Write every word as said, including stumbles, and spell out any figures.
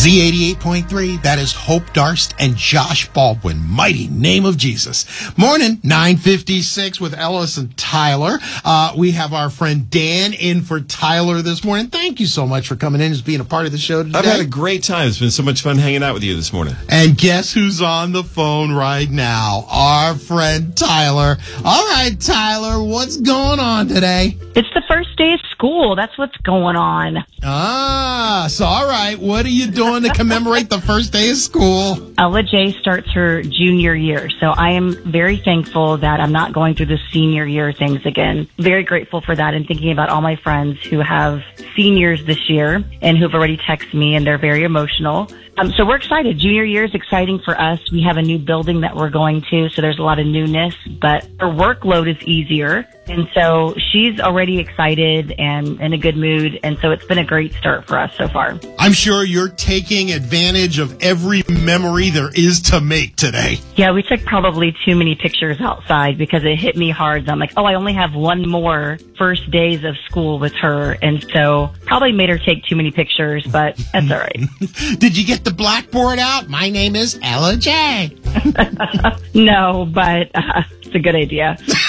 Z eighty-eight point three, that is Hope Darst and Josh Baldwin. Mighty name of Jesus. Morning, nine fifty-six with Ellis and Tyler. Uh, we have our friend Dan in for Tyler this morning. Thank you so much for coming in and being a part of the show today. I've had a great time. It's been so much fun hanging out with you this morning. And guess who's on the phone right now? Our friend Tyler. All right, Tyler, what's going on today? It's the first day of school. That's what's going on. Ah, so all right. What are you doing to commemorate the first day of school? Ella J starts her junior year, so I am very thankful that I'm not going through the senior year things again. Very grateful for that and thinking about all my friends who have seniors this year and who've already texted me, and they're very emotional. Um, so we're excited. Junior year is exciting for us. We have a new building that we're going to, so there's a lot of newness, but her workload is easier. And so she's already excited and in a good mood. And so it's been a great start for us so far. I'm sure you're taking advantage of every memory there is to make today. Yeah, we took probably too many pictures outside because it hit me hard. I'm like, oh, I only have one more first days of school with her. And so probably made her take too many pictures, but that's all right. Did you get the blackboard out? My name is Ella J. No, but uh, it's a good idea.